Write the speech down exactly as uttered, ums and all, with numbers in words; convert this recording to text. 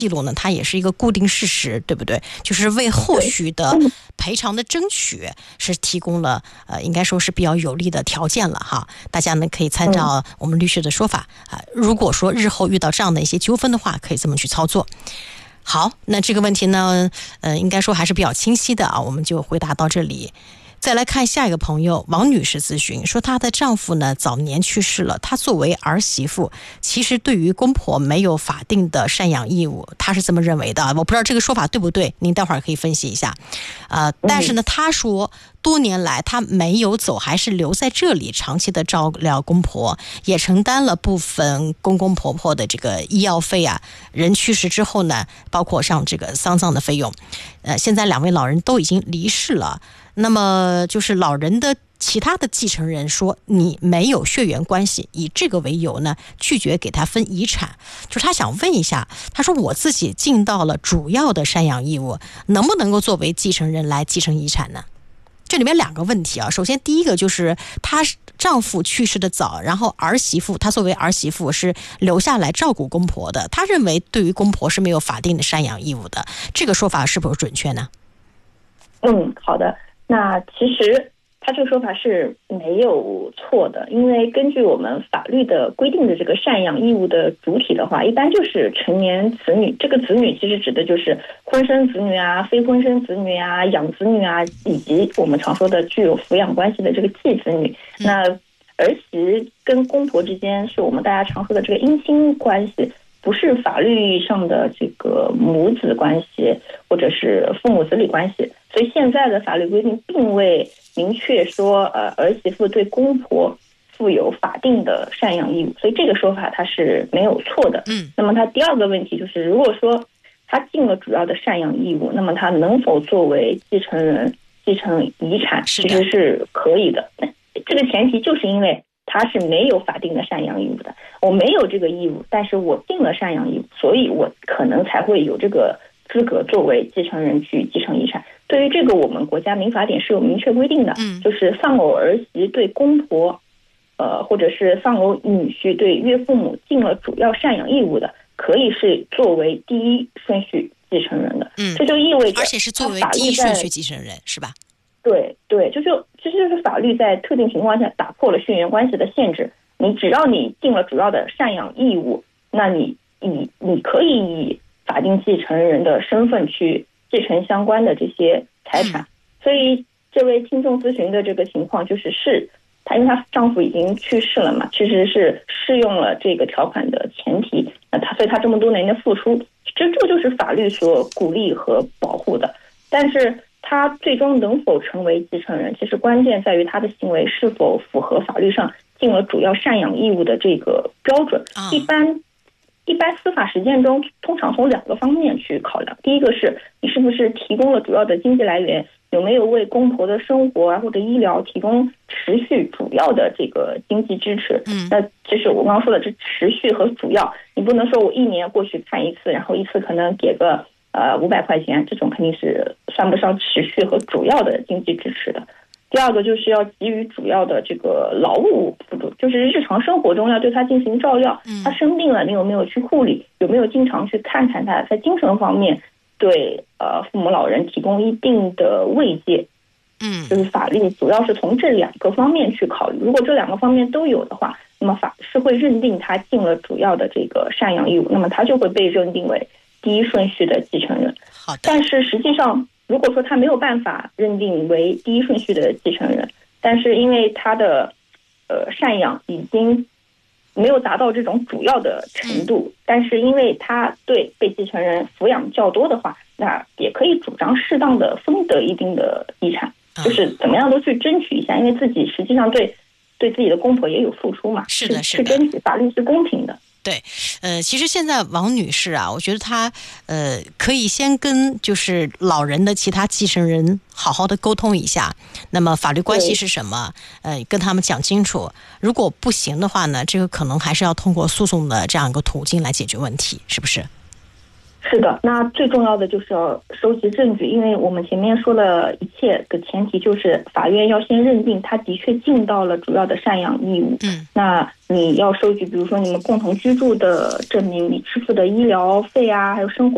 记录呢，它也是一个固定事实，对不对？就是为后续的赔偿的争取是提供了呃，应该说是比较有利的条件了哈。大家呢可以参照我们律师的说法啊、呃，如果说日后遇到这样的一些纠纷的话，可以这么去操作。好，那这个问题呢，呃，应该说还是比较清晰的啊，我们就回答到这里。再来看下一个朋友王女士咨询说，她的丈夫呢早年去世了，她作为儿媳妇其实对于公婆没有法定的赡养义务，她是这么认为的，我不知道这个说法对不对，您待会儿可以分析一下。呃，但是呢她说多年来她没有走，还是留在这里长期的照料公婆，也承担了部分公公婆婆的这个医药费啊，人去世之后呢包括像这个丧葬的费用。呃，现在两位老人都已经离世了，那么就是老人的其他的继承人说你没有血缘关系，以这个为由呢拒绝给他分遗产。就是他想问一下，他说我自己尽到了主要的赡养义务，能不能够作为继承人来继承遗产呢？这里面两个问题啊，首先第一个就是她丈夫去世的早，然后儿媳妇她作为儿媳妇是留下来照顾公婆的，她认为对于公婆是没有法定的赡养义务的，这个说法是否准确呢？ 嗯，好的。那其实他这个说法是没有错的，因为根据我们法律的规定的这个赡养义务的主体的话，一般就是成年子女。这个子女其实指的就是婚生子女啊、非婚生子女啊、养子女啊，以及我们常说的具有抚养关系的这个继子女。那儿媳跟公婆之间是我们大家常说的这个姻亲关系，不是法律上的这个母子关系或者是父母子女关系。所以现在的法律规定并未明确说呃儿媳妇对公婆负有法定的赡养义务，所以这个说法它是没有错的。 嗯， 那么它第二个问题就是，如果说他尽了主要的赡养义务，那么他能否作为继承人继承遗产，其实是可以的。这个前提就是因为他是没有法定的赡养义务的，我没有这个义务，但是我尽了赡养义务，所以我可能才会有这个资格作为继承人去继承遗产。对于这个，我们国家民法典是有明确规定的， 嗯， 就是丧偶儿媳对公婆，呃，或者是丧偶女婿对岳父母尽了主要赡养义务的，可以是作为第一顺序继承人的。 嗯， 这就意味着， 而且是作为第一顺序继承人，是吧？ 对对，就就这就是法律在特定情况下打破了血缘关系的限制。你只要你尽了主要的赡养义务，那你以你可以以法定继承人的身份去继承相关的这些财产。所以这位听众咨询的这个情况就是是她因为她丈夫已经去世了嘛，其实是适用了这个条款的前提，那她所以她这么多年的付出，这这就是法律所鼓励和保护的。但是他最终能否成为继承人，其实关键在于他的行为是否符合法律上尽了主要赡养义务的这个标准。一般一般司法实践中通常从两个方面去考量，第一个是你是不是提供了主要的经济来源，有没有为公婆的生活啊或者医疗提供持续主要的这个经济支持。 嗯， 那这是我刚刚说的这持续和主要，你不能说我一年过去看一次，然后一次可能给个呃五百块钱，这种肯定是算不上持续和主要的经济支持的。第二个就是要给予主要的这个劳务辅助，就是日常生活中要对他进行照料。他生病了，你有没有去护理？有没有经常去看看他？在精神方面对呃父母老人提供一定的慰藉。 嗯， 就是法律主要是从这两个方面去考虑。如果这两个方面都有的话，那么法是会认定他尽了主要的这个赡养义务，那么他就会被认定为第一顺序的继承人。 好的。 但是实际上，如果说他没有办法认定为第一顺序的继承人，但是因为他的呃赡养已经没有达到这种主要的程度，但是因为他对被继承人抚养较多的话，那也可以主张适当的分得一定的遗产，就是怎么样都去争取一下，因为自己实际上对对自己的公婆也有付出嘛， 是的，是的， 去争取法律是公平的。 对，呃，其实现在王女士啊，我觉得她呃可以先跟就是老人的其他继承人好好的沟通一下，那么法律关系是什么，呃，跟他们讲清楚。如果不行的话呢，这个可能还是要通过诉讼的这样一个途径来解决问题，是不是？ 是的，那最重要的就是要收集证据，因为我们前面说了一切的前提就是法院要先认定他的确尽到了主要的赡养义务。 嗯， 那你要收集，比如说你们共同居住的证明，你支付的医疗费啊，还有生活